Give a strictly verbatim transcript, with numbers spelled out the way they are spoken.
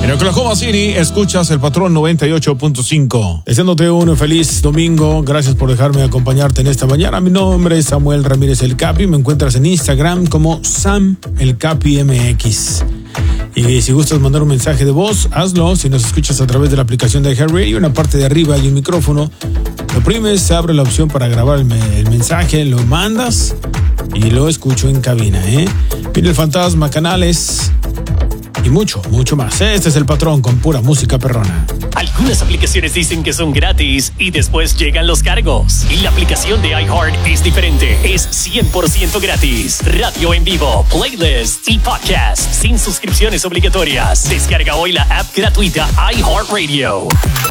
En Oklahoma City, escuchas el Patrón noventa y ocho punto cinco. Deseándote un feliz domingo. Gracias por dejarme acompañarte en esta mañana. Mi nombre es Samuel Ramírez El Capi. Me encuentras en Instagram como Sam El Capi M X. Y si gustas mandar un mensaje de voz, hazlo. Si nos escuchas a través de la aplicación de iHeartRadio, en la parte de arriba hay un micrófono. Lo oprimes, se abre la opción para grabar el, me- el mensaje, lo mandas y lo escucho en cabina, ¿eh? Viene el Fantasma, Canales y mucho, mucho más. Este es el Patrón con pura música perrona. Algunas aplicaciones dicen que son gratis y después llegan los cargos. Y la aplicación de iHeart es diferente. Es cien por ciento gratis. Radio en vivo, playlists y podcasts sin suscripciones obligatorias. Descarga hoy la app gratuita iHeartRadio.